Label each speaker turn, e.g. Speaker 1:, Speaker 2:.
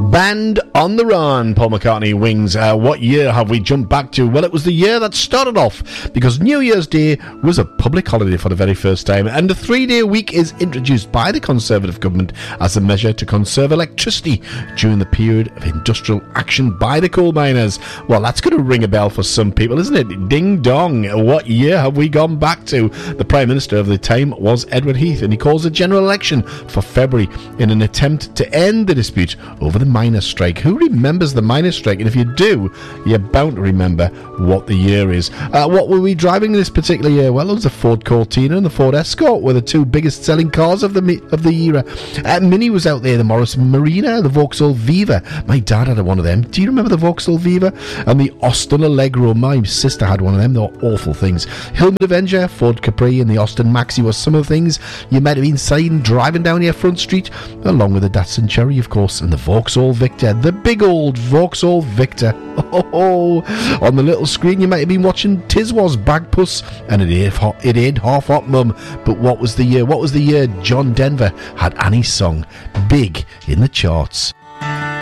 Speaker 1: Band on the Run, Paul McCartney, Wings. What year have we jumped back to? Well, it was the year that started off because New Year's Day was a public holiday for the very first time, and the 3-day week is introduced by the Conservative government as a measure to conserve electricity during the period of industrial action by the coal miners. Well, that's going to ring a bell for some people, isn't it? Ding dong. What year have we gone back to? The Prime Minister of the time was Edward Heath, and he calls a general election for February in an attempt to end the dispute over the miners' strike. Who remembers the miners' strike? And if you do, you're bound to remember what the year is. What were we driving this particular year? Well, it was the Ford Cortina and the Ford Escort were the two biggest selling cars of the era. Mini was out there, the Morrison Marina, the Vauxhall Viva. My dad had one of them. Do you remember the Vauxhall Viva? And the Austin Allegro. My sister had one of them. They were awful things. Hillman Avenger, Ford Capri and the Austin Maxi were some of the things you might have been seen driving down your front street, along with the Datsun Cherry, of course, and the Vauxhall Victor, the big old Vauxhall Victor. On the little screen you might have been watching Tiswas Bagpuss and It Ain't Half Hot Mum. But what was the year? What was the year John Denver had Annie's song big in the charts?